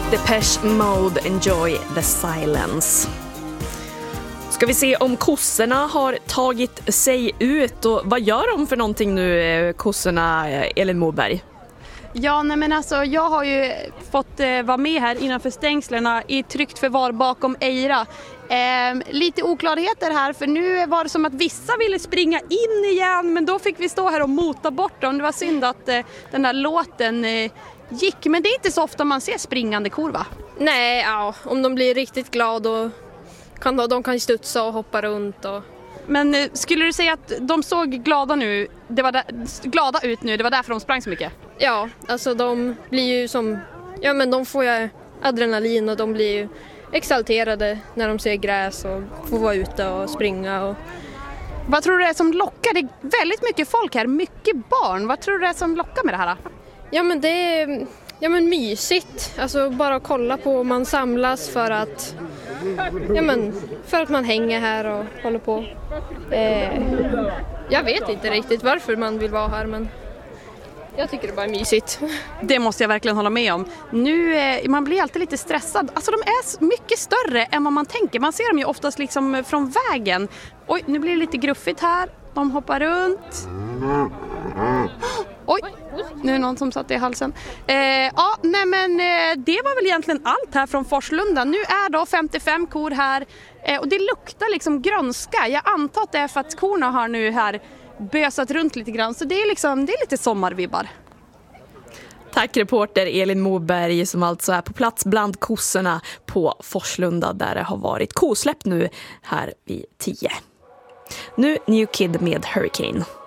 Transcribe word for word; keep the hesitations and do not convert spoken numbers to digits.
Depeche Mode, Enjoy the Silence. Ska vi se om kossorna har tagit sig ut och vad gör de för någonting nu, kossorna, Elin Moberg? Ja, nej men alltså, jag har ju fått eh, vara med här innanför stängslerna i tryggt förvar bakom Eira. Eh, lite oklarheter här, för nu var det som att vissa ville springa in igen, men då fick vi stå här och mota bort dem. Det var synd att eh, den där låten eh, gick, men det är inte så ofta man ser springande kor, va? Nej, ja, om de blir riktigt glada och kan de, de kan studsa och hoppa runt. Och... Men eh, skulle du säga att de såg glada, nu, det var där, glada ut nu, det var därför de sprang så mycket? Ja, alltså de blir ju som, ja men de får ju adrenalin och de blir ju exalterade när de ser gräs och får vara ute och springa. Och... Vad tror du det är som lockar? Det är väldigt mycket folk här, mycket barn. Vad tror du det är som lockar med det här? Ja men det är ja, men mysigt, alltså bara att kolla på, man samlas för att ja men för att man hänger här och håller på. Eh, jag vet inte riktigt varför man vill vara här, men jag tycker det bara är mysigt. Det måste jag verkligen hålla med om. Nu, eh, man blir alltid lite stressad. Alltså de är mycket större än vad man tänker. Man ser dem ju oftast liksom från vägen. Oj, nu blir det lite gruffigt här. De hoppar runt. Oj, nu är det någon som satt i halsen. Eh, ja, nej men eh, det var väl egentligen allt här från Forslunda. Nu är då femtiofem kor här eh, och det luktar liksom grönska. Jag antar att det är för att korna har nu här bösat runt lite grann, så det är liksom, det är lite sommarvibbar. Tack reporter Elin Moberg som alltså är på plats bland kossorna på Forslunda där det har varit kosläpp nu här vid tio. Nu New Kid med Hurricane.